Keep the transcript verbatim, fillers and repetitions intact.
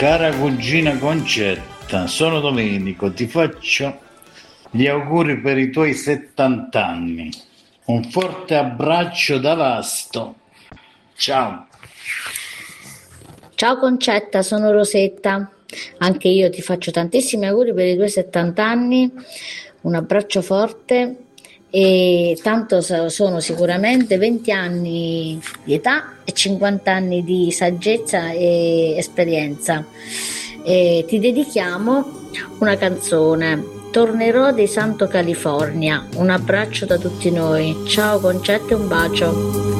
Cara cugina Concetta, sono Domenico, ti faccio gli auguri per i tuoi settanta anni. Un forte abbraccio da Vasto. Ciao. Ciao Concetta, sono Rosetta. Anche io ti faccio tantissimi auguri per i tuoi settanta anni. Un abbraccio forte e tanto sono sicuramente venti anni di età e cinquanta anni di saggezza e esperienza. E ti dedichiamo una canzone. Tornerò dei Santo California. Un abbraccio da tutti noi. Ciao Concetta e un bacio.